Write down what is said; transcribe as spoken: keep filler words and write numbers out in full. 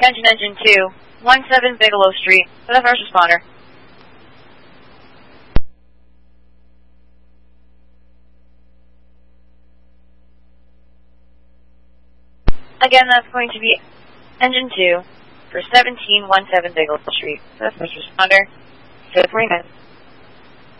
Attention Engine two, one seven Bigelow Street, for the first responder. Again, that's going to be Engine two for seventeen one seven Bigelow Street, for the first responder, to the Freeman.